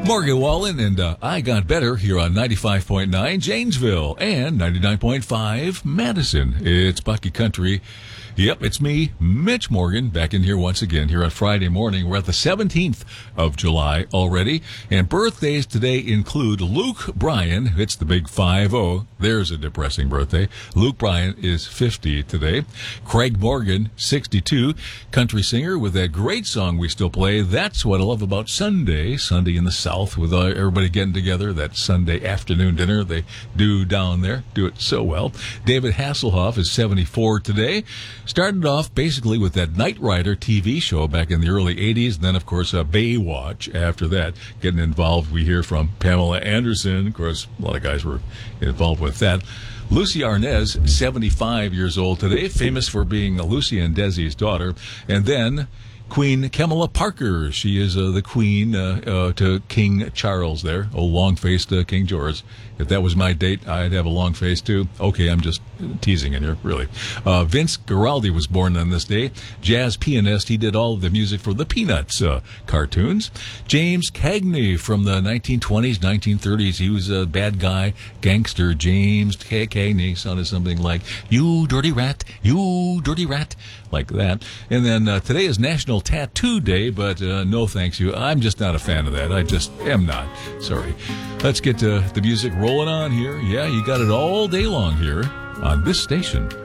Morgan Wallen and I Got Better here on 95.9 Janesville and 99.5 Madison. It's Bucky Country. Yep, it's me, Mitch Morgan, back in here once again here on Friday morning. We're at the 17th of July already, and birthdays today include Luke Bryan. It's the big 5-0. There's a depressing birthday. Luke Bryan is 50 today. Craig Morgan, 62, country singer with that great song we still play, That's What I Love About Sunday. Sunday in the South with everybody getting together, that Sunday afternoon dinner they do down there. Do it so well. David Hasselhoff is 74 today. Started off basically with that Knight Rider TV show back in the early 80s, and then, of course, Baywatch after that. Getting involved, we hear from Pamela Anderson. Of course, a lot of guys were involved with that. Lucy Arnaz, 75 years old today, famous for being Lucy and Desi's daughter. And then Queen Kamala Parker. She is the queen to King Charles there. Oh, long-faced King George. If that was my date, I'd have a long face, too. Okay, I'm just teasing in here, really. Vince Guaraldi was born on this day. Jazz pianist. He did all of the music for the Peanuts cartoons. James Cagney from the 1920s, 1930s. He was a bad guy, gangster. James Cagney sounded something like, you dirty rat, like that. And then today is National Tattoo Day, but no thanks you. I'm just not a fan of that. I just am not. Sorry. Let's get the music rolling on here. Yeah, you got it all day long here on this station.